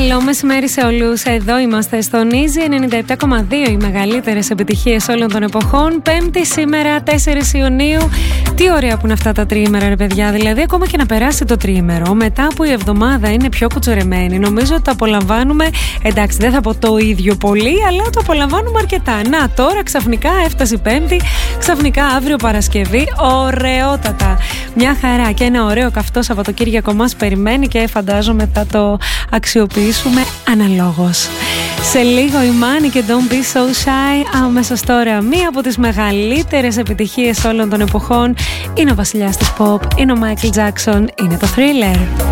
Καλό μεσημέρι σε όλους. Εδώ είμαστε στο Easy 97,2, οι μεγαλύτερες επιτυχίες όλων των εποχών. Πέμπτη σήμερα, 4 Ιουνίου. Τι ωραία που είναι αυτά τα τριήμερα, ρε παιδιά. Δηλαδή, ακόμα και να περάσει το τριήμερο, μετά που η εβδομάδα είναι πιο κουτσορεμένη, νομίζω ότι το απολαμβάνουμε. Εντάξει, δεν θα πω το ίδιο πολύ, αλλά το απολαμβάνουμε αρκετά. Να, τώρα ξαφνικά έφτασε η Πέμπτη, ξαφνικά αύριο Παρασκευή. Ωραιότατα. Μια χαρά και ένα ωραίο καυτό Σαββατοκύριακο μας περιμένει και φαντάζομαι θα το αξιοποιήσουμε αναλόγως. Σε λίγο η Money και Don't Be So Shy. Αμέσως τώρα μία από τις μεγαλύτερες επιτυχίες όλων των εποχών είναι ο βασιλιάς της pop, είναι ο Michael Jackson, είναι το Thriller.